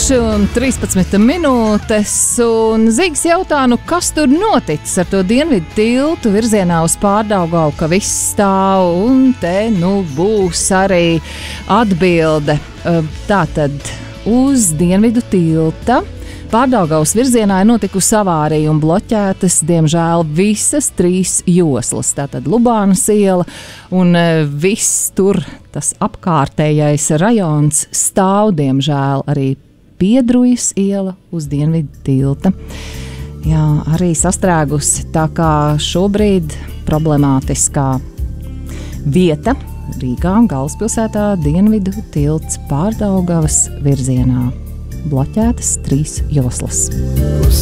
6:13 un Zīgs jautā, kas tur noticis ar to dienvidu tiltu virzienā uz Pārdaugavu, ka viss stāv, un te, būs arī atbilde. Tātad uz dienvidu tilta Pārdaugavas virzienā ir notikusi avārija un bloķētas, diemžēl, visas 3 joslas. Tātad Lubānas iela un viss tur, tas apkārtējais rajons stāv, diemžēl, arī Piedrujas iela uz dienvidu tilta. Jā, arī sastrēgusi, tā kā šobrīd problemātiskā vieta Rīgā, galvaspilsētā, dienvidu tilts Pārdaugavas virzienā. Bloķētas 3 joslas.